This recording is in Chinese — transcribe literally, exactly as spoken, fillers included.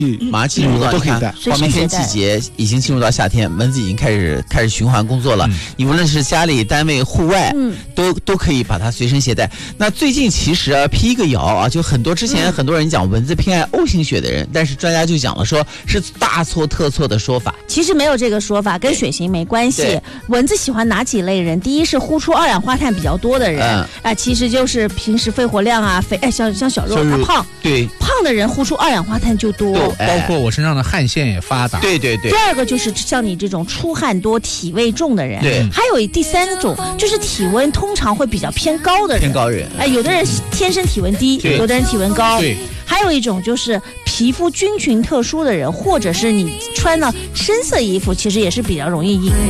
马上进入到都可以带。 黄梅天季节已经进入到夏天，蚊子已经开始开始循环工作了。嗯、你无论是家里、单位、户外，嗯，都都可以把它随身携带。那最近其实啊，辟一个谣啊，就很多之前很多人讲蚊子偏爱 O 型血的人，嗯、但是专家就讲了，说是大错特错的说法。 其实没有这个说法，跟血型没关系。蚊子喜欢哪几类人？第一是呼出二氧化碳比较多的人，啊、嗯呃，其实就是平时肺活量啊，肥哎像像小肉他胖， 对， 胖的人呼出二氧化碳就多， 包括我身上的汗腺也发达。 对对对。 第二个就是像你这种出汗多、体味重的人， 对。 还有第三种就是体温通常会比较偏高的人， 偏高人。 哎，有的人天生体温低，有的人体温高。 对。 还有一种就是皮肤菌群特殊的人，或者是你穿了深色衣服，其实也是比较容易引